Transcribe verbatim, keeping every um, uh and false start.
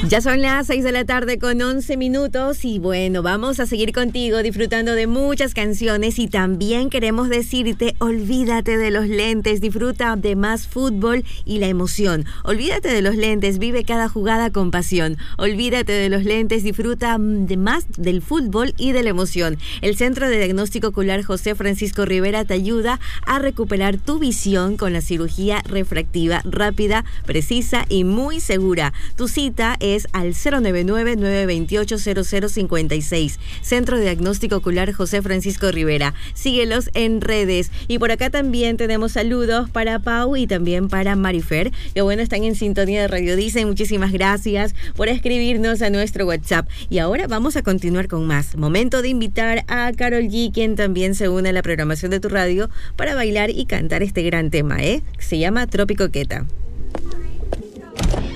Ya son las seis de la tarde con once minutos y bueno, vamos a seguir contigo disfrutando de muchas canciones y también queremos decirte, olvídate de los lentes, disfruta de más fútbol y la emoción. Olvídate de los lentes, vive cada jugada con pasión. Olvídate de los lentes, disfruta de más del fútbol y de la emoción. El Centro de Diagnóstico Ocular José Francisco Rivera te ayuda a recuperar tu visión con la cirugía refractiva rápida, precisa y muy segura. Tu cita es al cero nueve nueve, nueve dos ocho, cero cero cinco seis. Centro de Diagnóstico Ocular José Francisco Rivera. Síguelos en redes. Y por acá también tenemos saludos para Pau y también para Marifer, que bueno, están en sintonía de Radio Dicen. Muchísimas gracias por escribirnos a nuestro WhatsApp. Y ahora vamos a continuar con más. Momento de invitar a Karol G, quien también se une a la programación de tu radio para bailar y cantar este gran tema, ¿eh? Se llama Tropicoqueta.